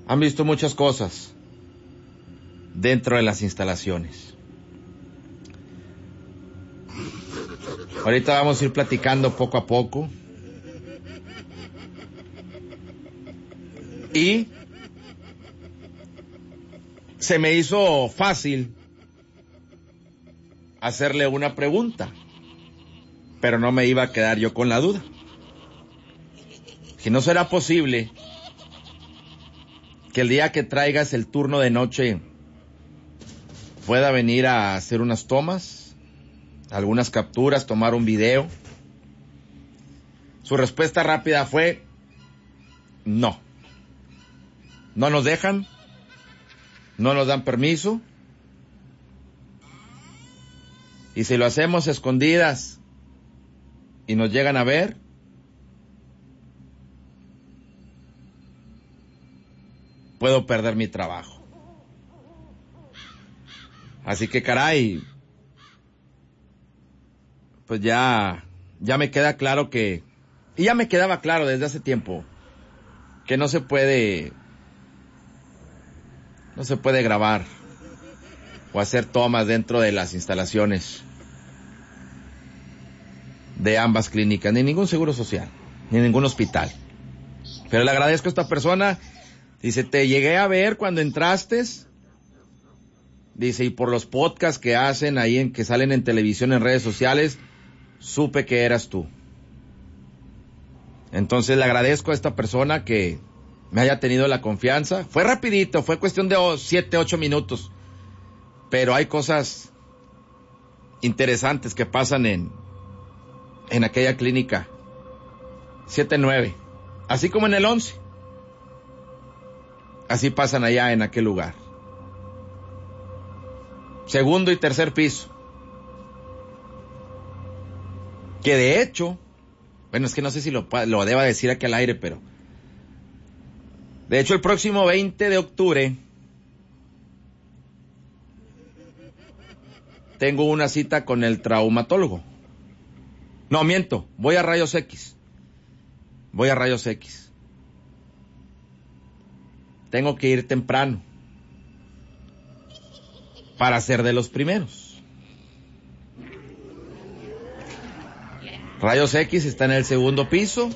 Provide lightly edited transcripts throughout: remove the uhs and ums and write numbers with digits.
Han visto muchas cosas dentro de las instalaciones. Ahorita vamos a ir platicando poco a poco. Y se me hizo fácil hacerle una pregunta, pero no me iba a quedar yo con la duda. Si no será posible que el día que traigas el turno de noche pueda venir a hacer unas tomas, algunas capturas, tomar un video. Su respuesta rápida fue no. No nos dejan, no nos dan permiso, y si lo hacemos escondidas y nos llegan a ver, puedo perder mi trabajo. Así que caray, pues ya me queda claro que, y ya me quedaba claro desde hace tiempo, que no se puede grabar o hacer tomas dentro de las instalaciones de ambas clínicas, ni ningún seguro social, ni ningún hospital. Pero le agradezco a esta persona. Dice, te llegué a ver cuando entraste. Dice, y por los podcasts que hacen ahí, que salen en televisión, en redes sociales, supe que eras tú. Entonces le agradezco a esta persona que me haya tenido la confianza. Fue rapidito, fue cuestión de 7, 8 minutos. Pero hay cosas interesantes que pasan en aquella clínica 7-9. Así como en el 11. Así pasan allá en aquel lugar. Segundo y tercer piso. Que de hecho, bueno, es que no sé si lo deba decir aquí al aire, pero de hecho el próximo 20 de octubre tengo una cita con el traumatólogo. No, miento, voy a Rayos X. Tengo que ir temprano para ser de los primeros. Rayos X está en el segundo piso.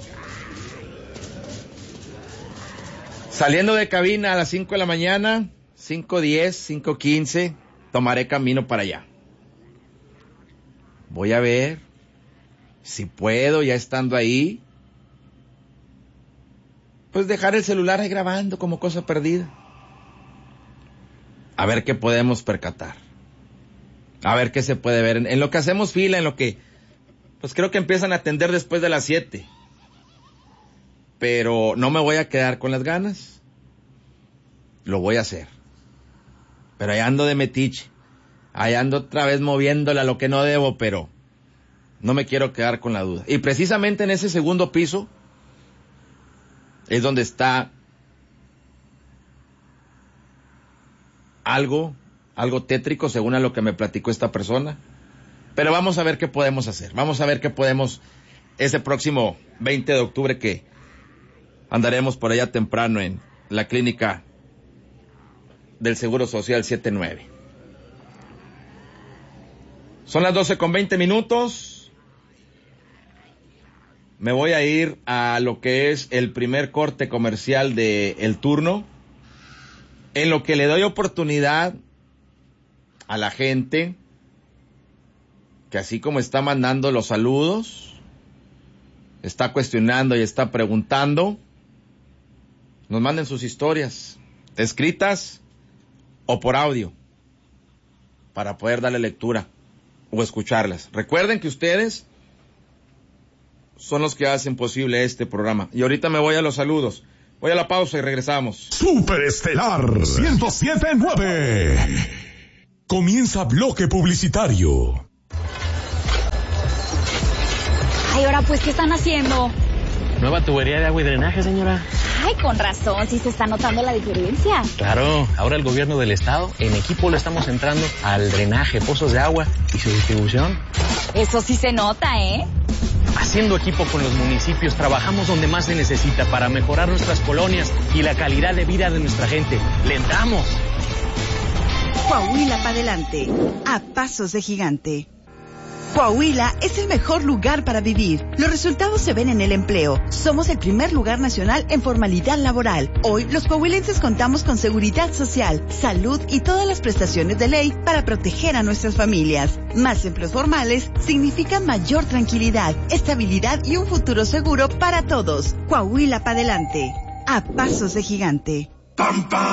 Saliendo de cabina a las 5 de la mañana, 5:10, 5:15, tomaré camino para allá. Voy a ver si puedo, ya estando ahí, pues dejar el celular ahí grabando como cosa perdida. A ver qué podemos percatar. A ver qué se puede ver. En lo que hacemos fila, en lo que, pues creo que empiezan a atender después de las 7. Pero no me voy a quedar con las ganas. Lo voy a hacer. Pero ahí ando de metiche. Ahí ando otra vez moviéndole a lo que no debo, pero no me quiero quedar con la duda. Y precisamente en ese segundo piso es donde está algo tétrico, según a lo que me platicó esta persona. Pero vamos a ver qué podemos hacer. Vamos a ver qué podemos ese próximo 20 de octubre que andaremos por allá temprano en la clínica del Seguro Social 7-9. Son las 12:20. Me voy a ir a lo que es el primer corte comercial del turno, en lo que le doy oportunidad a la gente que, así como está mandando los saludos, está cuestionando y está preguntando, nos manden sus historias, escritas o por audio, para poder darle lectura o escucharlas. Recuerden que ustedes son los que hacen posible este programa. Y ahorita me voy a los saludos. Voy a la pausa y regresamos. Superestelar 107.9. Comienza bloque publicitario. Ay, ahora pues, ¿qué están haciendo? Nueva tubería de agua y drenaje, señora. Ay, con razón, sí se está notando la diferencia. Claro, ahora el gobierno del estado, en equipo le estamos entrando al drenaje, pozos de agua y su distribución. Eso sí se nota, ¿eh? Haciendo equipo con los municipios, trabajamos donde más se necesita para mejorar nuestras colonias y la calidad de vida de nuestra gente. ¡Le entramos! Coahuila para adelante, a pasos de gigante. Coahuila es el mejor lugar para vivir. Los resultados se ven en el empleo. Somos el primer lugar nacional en formalidad laboral. Hoy, los coahuilenses contamos con seguridad social, salud y todas las prestaciones de ley para proteger a nuestras familias. Más empleos formales significan mayor tranquilidad, estabilidad y un futuro seguro para todos. Coahuila para adelante, a pasos de gigante.